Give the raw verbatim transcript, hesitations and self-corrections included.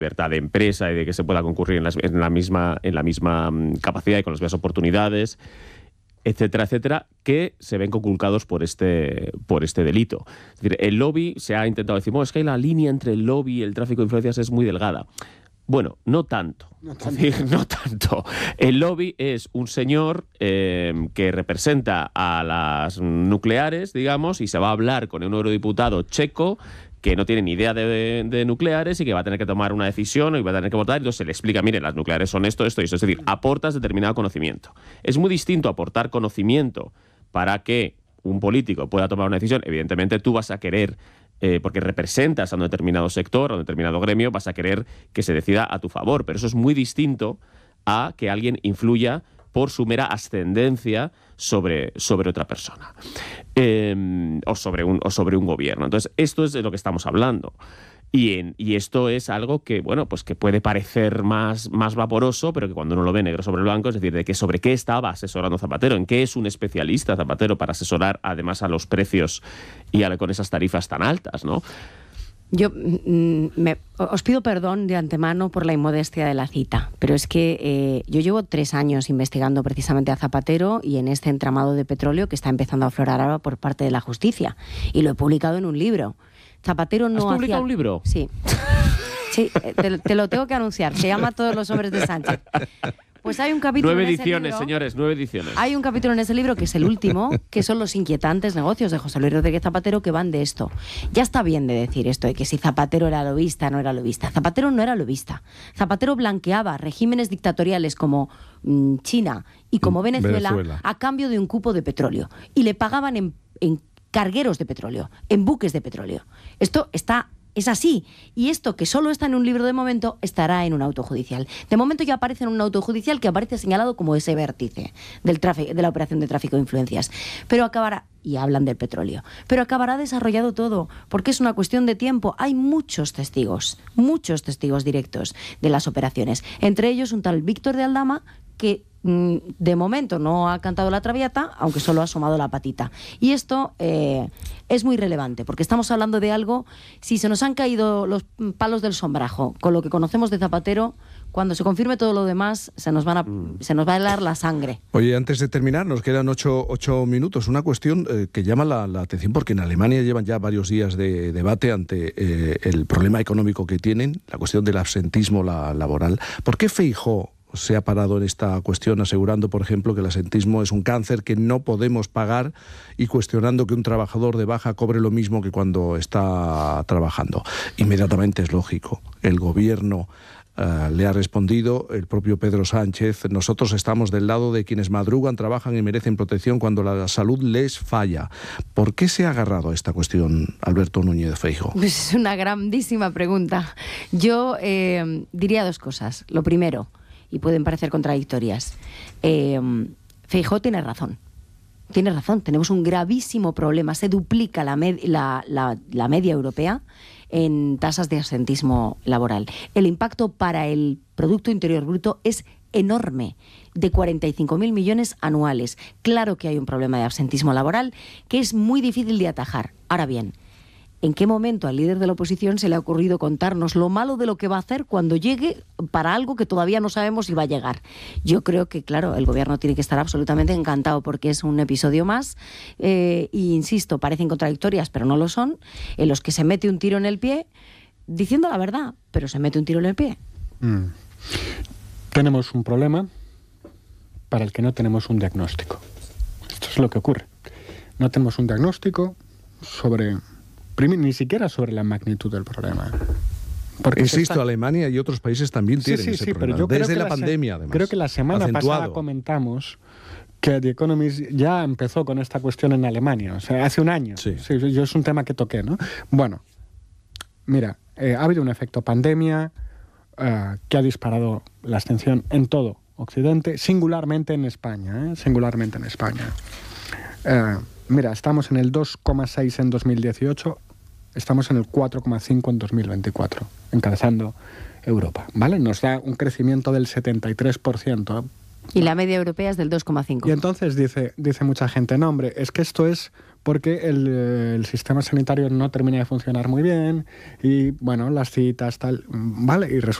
libertad de empresa y de que se pueda concurrir en, las, en la misma, en la misma capacidad y con las mismas oportunidades, etcétera, etcétera, que se ven conculcados por este, por este delito. Es decir, el lobby, se ha intentado decir, bueno, es que la línea entre el lobby y el tráfico de influencias es muy delgada. Bueno, no tanto. No tanto. Es decir, no tanto. El lobby es un señor eh, que representa a las nucleares, digamos, y se va a hablar con un eurodiputado checo que no tiene ni idea de, de, de nucleares y que va a tener que tomar una decisión y va a tener que votar, entonces se le explica, mire, las nucleares son esto, esto y esto. Es decir, aportas determinado conocimiento. Es muy distinto aportar conocimiento para que un político pueda tomar una decisión. Evidentemente tú vas a querer, eh, porque representas a un determinado sector, a un determinado gremio, vas a querer que se decida a tu favor, pero eso es muy distinto a que alguien influya por su mera ascendencia sobre, sobre otra persona eh, o, sobre un, o sobre un gobierno. Entonces, esto es de lo que estamos hablando. Y, en, y esto es algo que, bueno, pues que puede parecer más, más vaporoso, pero que cuando uno lo ve negro sobre blanco, es decir, de que sobre qué estaba asesorando Zapatero, en qué es un especialista Zapatero para asesorar además a los precios y a, con esas tarifas tan altas, ¿no? Yo me, os pido perdón de antemano por la inmodestia de la cita, pero es que eh, yo llevo tres años investigando precisamente a Zapatero y en este entramado de petróleo que está empezando a aflorar ahora por parte de la justicia. Y lo he publicado en un libro. Zapatero no ¿Has publicado hacía... un libro? Sí. Sí, te, te lo tengo que anunciar. Se llama Todos los hombres de Sánchez. Pues hay un capítulo Nueve en ese ediciones, libro, señores, nueve ediciones. Hay un capítulo en ese libro que es el último, que son los inquietantes negocios de José Luis Rodríguez Zapatero, que van de esto. Ya está bien de decir esto, de que si Zapatero era lobista, no era lobista. Zapatero no era lobista. Zapatero blanqueaba regímenes dictatoriales como mmm, China y como Venezuela, Venezuela a cambio de un cupo de petróleo. Y le pagaban en, en cargueros de petróleo, en buques de petróleo. Esto está... Es así. Y esto, que solo está en un libro de momento, estará en un auto judicial. De momento ya aparece en un auto judicial que aparece señalado como ese vértice del tráfico, de la operación de tráfico de influencias. Pero acabará, y hablan del petróleo, pero acabará desarrollado todo, porque es una cuestión de tiempo. Hay muchos testigos, muchos testigos directos de las operaciones. Entre ellos un tal Víctor de Aldama, que de momento no ha cantado la traviata, aunque solo ha asomado la patita. Y esto eh, es muy relevante, porque estamos hablando de algo, si se nos han caído los palos del sombrajo con lo que conocemos de Zapatero, cuando se confirme todo lo demás, se nos, van a, mm. se nos va a helar la sangre. Oye, antes de terminar, nos quedan ocho, ocho minutos. Una cuestión eh, que llama la, la atención, porque en Alemania llevan ya varios días de debate ante eh, el problema económico que tienen, la cuestión del absentismo la, laboral. ¿Por qué Feijóo se ha parado en esta cuestión, asegurando, por ejemplo, que el absentismo es un cáncer que no podemos pagar y cuestionando que un trabajador de baja cobre lo mismo que cuando está trabajando? Inmediatamente es lógico. El gobierno uh, le ha respondido, el propio Pedro Sánchez: nosotros estamos del lado de quienes madrugan, trabajan y merecen protección cuando la salud les falla. ¿Por qué se ha agarrado a esta cuestión Alberto Núñez Feijóo? Pues es una grandísima pregunta. Yo eh, diría dos cosas. Lo primero, y pueden parecer contradictorias, eh, Feijóo tiene razón. Tiene razón, tenemos un gravísimo problema. Se duplica la, med- la, la, la media europea en tasas de absentismo laboral. El impacto para el Producto Interior Bruto es enorme, de cuarenta y cinco mil millones anuales. Claro que hay un problema de absentismo laboral que es muy difícil de atajar. Ahora bien, ¿en qué momento al líder de la oposición se le ha ocurrido contarnos lo malo de lo que va a hacer cuando llegue para algo que todavía no sabemos si va a llegar? Yo creo que, claro, el gobierno tiene que estar absolutamente encantado porque es un episodio más, eh, y insisto, parecen contradictorias, pero no lo son, en los que se mete un tiro en el pie, diciendo la verdad, pero se mete un tiro en el pie. Mm. Tenemos un problema para el que no tenemos un diagnóstico. Esto es lo que ocurre. No tenemos un diagnóstico sobre... ni siquiera sobre la magnitud del problema. Porque Insisto, está... Alemania y otros países también tienen sí, sí, ese sí, problema. Pero yo Desde creo que la, la pandemia, se... además. Creo que la semana acentuado. pasada comentamos que The Economist ya empezó con esta cuestión en Alemania. O sea, hace un año. Sí. Sí, yo es un tema que toqué, ¿no? Bueno, mira, eh, ha habido un efecto pandemia uh, que ha disparado la abstención en todo Occidente, singularmente en España, ¿eh? Singularmente en España. Uh, mira, estamos en el dos coma seis en dos mil dieciocho, estamos en el cuatro coma cinco en dos mil veinticuatro, encabezando Europa, ¿vale? Nos da un crecimiento del setenta y tres por ciento. Y la media europea es del dos coma cinco. Y entonces dice, dice mucha gente, no, hombre, es que esto es porque el, el sistema sanitario no termina de funcionar muy bien y, bueno, las citas, tal, ¿vale? Y resulta